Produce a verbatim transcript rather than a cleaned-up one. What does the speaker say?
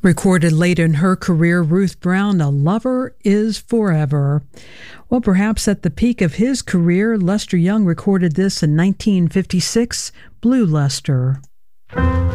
Recorded late in her career, Ruth Brown, "A Lover Is Forever." Well, perhaps at the peak of his career, Lester Young recorded this in nineteen fifty-six, Blue Lester.